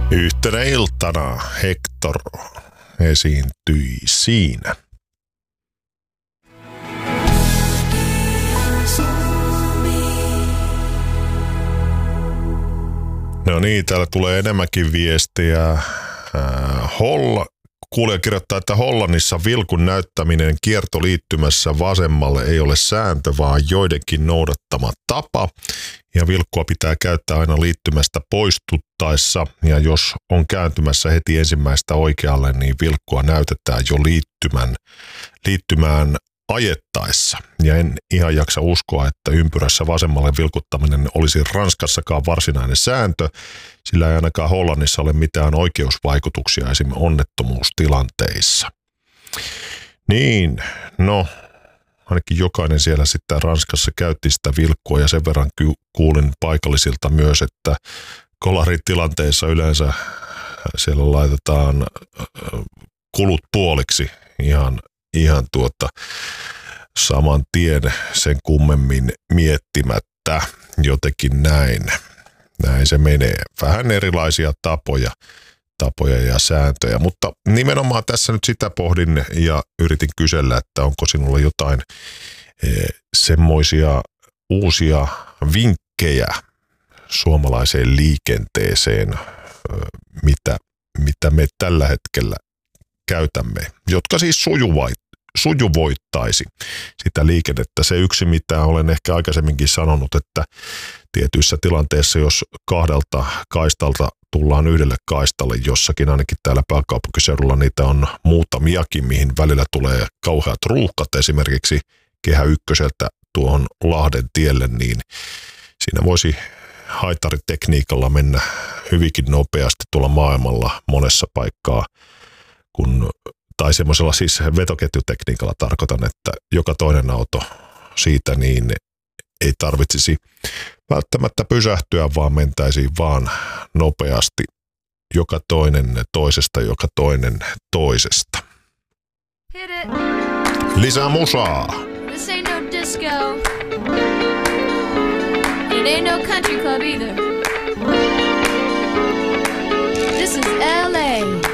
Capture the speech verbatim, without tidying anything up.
Yhtenä iltana Hector esiintyi siinä. No niin, täällä tulee enemmänkin viestiä. Äh, Holla, kuulija kirjoittaa, että Hollannissa vilkun näyttäminen kiertoliittymässä vasemmalle ei ole sääntö, vaan joidenkin noudattama tapa. Ja vilkkua pitää käyttää aina liittymästä poistuttaessa. Ja jos on kääntymässä heti ensimmäistä oikealle, niin vilkkua näytetään jo liittymän, liittymään ajettaessa. Ja en ihan jaksa uskoa, että ympyrässä vasemmalle vilkuttaminen olisi Ranskassakaan varsinainen sääntö, sillä ei ainakaan Hollannissa ole mitään oikeusvaikutuksia esimerkiksi onnettomuustilanteissa. Niin, no, ainakin jokainen siellä sitten Ranskassa käytti sitä vilkkua ja sen verran kuulin paikallisilta myös, että kolaritilanteissa yleensä siellä laitetaan kulut puoliksi ihan Ihan tuota saman tien sen kummemmin miettimättä, jotenkin näin. Näin se menee. Vähän erilaisia tapoja, tapoja ja sääntöjä, mutta nimenomaan tässä nyt sitä pohdin ja yritin kysellä, että onko sinulla jotain e, semmoisia uusia vinkkejä suomalaiseen liikenteeseen, e, mitä, mitä me tällä hetkellä käytämme, jotka siis sujuvait, sujuvoittaisi sitä liikennettä. Se yksi, mitä olen ehkä aikaisemminkin sanonut, että tietyissä tilanteissa, jos kahdelta kaistalta tullaan yhdelle kaistalle jossakin, ainakin täällä pääkaupunkiseudulla niitä on muutamiakin, mihin välillä tulee kauheat ruuhkat, esimerkiksi Kehä Ykköseltä tuohon Lahden tielle, niin siinä voisi haitaritekniikalla mennä hyvinkin nopeasti tuolla maailmalla monessa paikkaa, kun, tai semmoisella siis vetoketjutekniikalla tarkoitan, että joka toinen auto siitä niin ei tarvitsisi välttämättä pysähtyä, vaan mentäisiin vaan nopeasti joka toinen toisesta, joka toinen toisesta. Lisää musaa! This ain't no disco. It ain't no country club either. This is L A